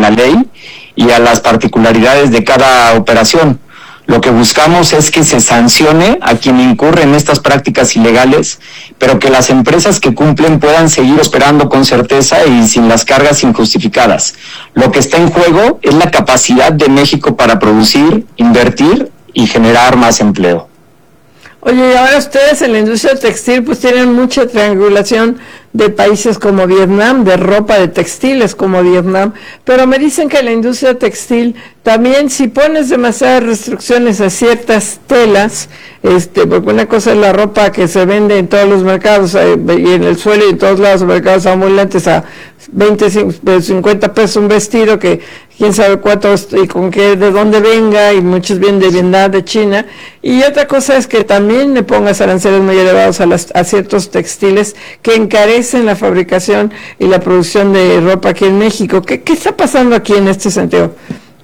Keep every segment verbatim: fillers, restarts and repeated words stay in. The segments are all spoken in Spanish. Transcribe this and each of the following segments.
la ley y a las particularidades de cada operación. Lo que buscamos es que se sancione a quien incurre en estas prácticas ilegales, pero que las empresas que cumplen puedan seguir operando con certeza y sin las cargas injustificadas. Lo que está en juego es la capacidad de México para producir, invertir y generar más empleo. Oye, y ahora ustedes en la industria textil pues tienen mucha triangulación de países como Vietnam, de ropa, de textiles como Vietnam, pero me dicen que la industria textil también, si pones demasiadas restricciones a ciertas telas, este, porque una cosa es la ropa que se vende en todos los mercados eh, y en el suelo y en todos lados, mercados ambulantes a veinte, cincuenta pesos un vestido que quién sabe cuánto y con qué, de dónde venga, y muchos vienen de Vietnam, de China, y otra cosa es que también le pongas aranceles muy elevados a, las, a ciertos textiles que encarecen la fabricación y la producción de ropa aquí en México. ¿Qué, qué está pasando aquí en este sentido?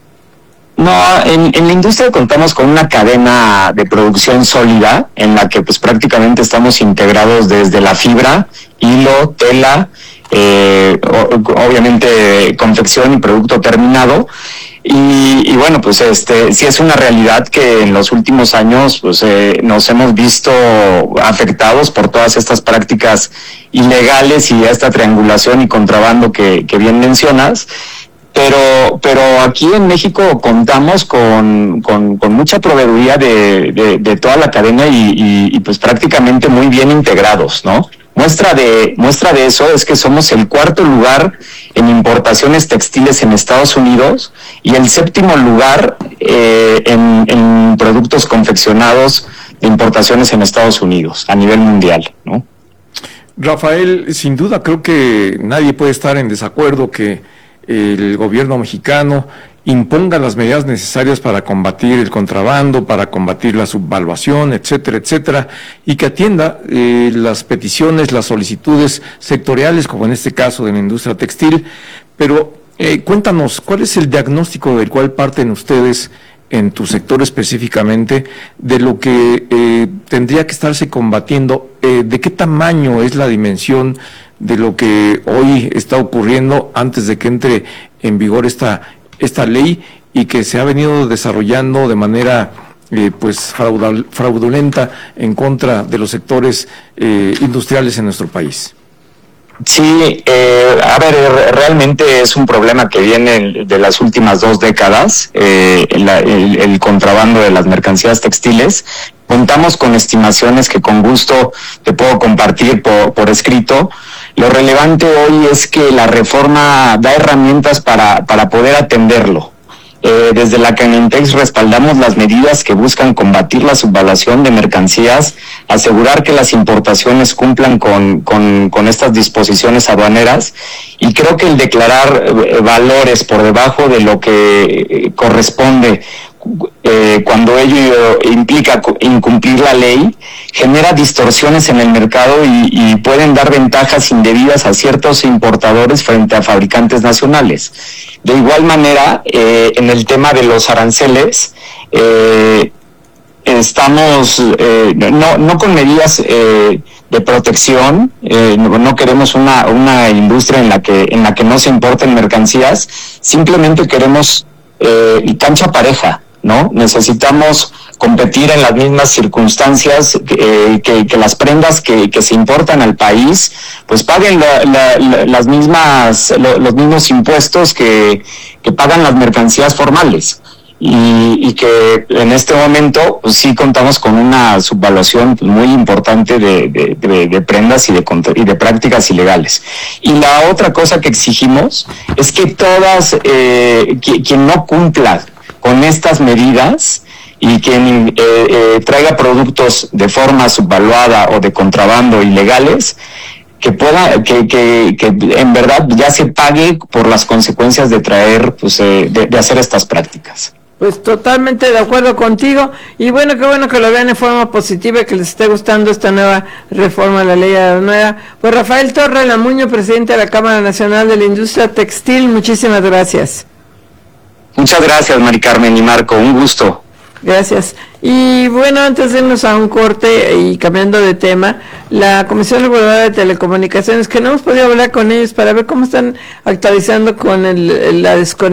No, en, en la industria contamos con una cadena de producción sólida en la que pues prácticamente estamos integrados desde la fibra, hilo, tela, eh, obviamente confección y producto terminado. Y, y bueno, pues este sí es una realidad que en los últimos años pues eh, nos hemos visto afectados por todas estas prácticas ilegales y esta triangulación y contrabando que, que bien mencionas. Pero pero aquí en México contamos con, con, con mucha proveeduría de, de, de toda la cadena y, y, y pues prácticamente muy bien integrados, ¿no? Muestra de muestra de eso es que somos el cuarto lugar en importaciones textiles en Estados Unidos y el séptimo lugar eh, en, en productos confeccionados de importaciones en Estados Unidos a nivel mundial, ¿no? Rafael, sin duda creo que nadie puede estar en desacuerdo que el gobierno mexicano imponga las medidas necesarias para combatir el contrabando, para combatir la subvaluación, etcétera, etcétera, y que atienda eh, las peticiones, las solicitudes sectoriales, como en este caso de la industria textil. Pero eh, cuéntanos, ¿cuál es el diagnóstico del cual parten ustedes en tu sector específicamente de lo que eh, tendría que estarse combatiendo? Eh, ¿de qué tamaño es la dimensión de lo que hoy está ocurriendo antes de que entre en vigor esta esta ley y que se ha venido desarrollando de manera eh, pues fraudul- fraudulenta en contra de los sectores eh, industriales en nuestro país? Sí, eh, a ver, realmente es un problema que viene de las últimas dos décadas, eh, la, el, el contrabando de las mercancías textiles. Contamos con estimaciones que con gusto te puedo compartir por, por escrito. Lo relevante hoy es que la reforma da herramientas para, para poder atenderlo. Eh, desde la Canentex respaldamos las medidas que buscan combatir la subvaluación de mercancías, asegurar que las importaciones cumplan con, con, con estas disposiciones aduaneras, y creo que el declarar eh, valores por debajo de lo que eh, corresponde eh, cuando ello implica incumplir la ley, genera distorsiones en el mercado y, y pueden dar ventajas indebidas a ciertos importadores frente a fabricantes nacionales. De igual manera, eh, en el tema de los aranceles, eh, estamos eh, no, no con medidas eh, de protección, eh, no, no queremos una, una industria en la que en la que no se importen mercancías, simplemente queremos eh, cancha pareja, ¿no? Necesitamos competir en las mismas circunstancias, eh, que, que las prendas que, que se importan al país pues paguen la, la, la, las mismas lo, los mismos impuestos que, que pagan las mercancías formales, y, y que en este momento pues, sí contamos con una subvaluación muy importante de, de, de, de prendas y de, y de prácticas ilegales. Y la otra cosa que exigimos es que todas eh, que, quien no cumpla con estas medidas y quien eh, eh, traiga productos de forma subvaluada o de contrabando ilegales, que pueda, que, que, que en verdad ya se pague por las consecuencias de traer, pues, eh, de, de hacer estas prácticas. Pues totalmente de acuerdo contigo, y bueno, qué bueno que lo vean de forma positiva y que les esté gustando esta nueva reforma a la ley nueva. Pues Rafael Torre Lamuño, presidente de la Cámara Nacional de la Industria Textil, muchísimas gracias. Muchas gracias, Mari Carmen y Marco, un gusto. Gracias. Y bueno, antes de irnos a un corte y cambiando de tema, la Comisión Reguladora de Telecomunicaciones, que no hemos podido hablar con ellos para ver cómo están actualizando con el, la desconexión